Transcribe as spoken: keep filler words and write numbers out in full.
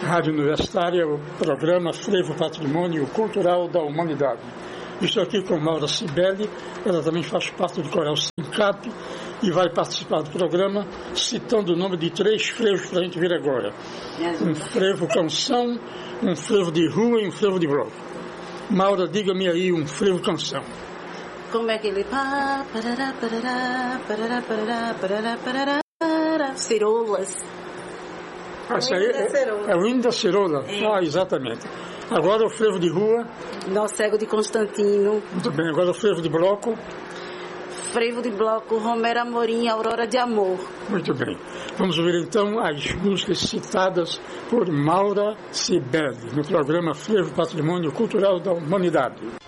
Rádio Universitária, o programa Frevo Patrimônio Cultural da Humanidade. Estou aqui com Maura Cibele, ela também faz parte do coral Sincap e vai participar do programa citando o nome de três frevos para a gente ver agora. Um frevo canção, um frevo de rua e um frevo de bloco. Maura, diga-me aí um frevo canção. Como é que ele... Cirolas. Ah, isso aí é, é o hino da cirola. É. Ah, exatamente. Agora o frevo de rua. Nó Cego de Constantino. Muito bem, agora o frevo de bloco. Frevo de bloco, Romero Amorim, Aurora de Amor. Muito bem. Vamos ouvir então as músicas citadas por Maura Cibele no programa Frevo Patrimônio Cultural da Humanidade.